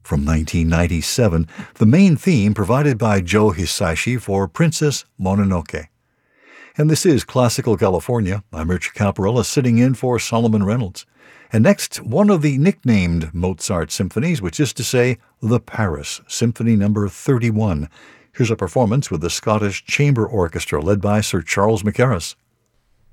from 1997, the main theme provided by Joe Hisaishi for Princess Mononoke. And this is Classical California. I'm Richard Caparella, sitting in for Solomon Reynolds. And next, one of the nicknamed Mozart symphonies, which is to say, the Paris, Symphony No. 31. Here's a performance with the Scottish Chamber Orchestra led by Sir Charles Mackerras.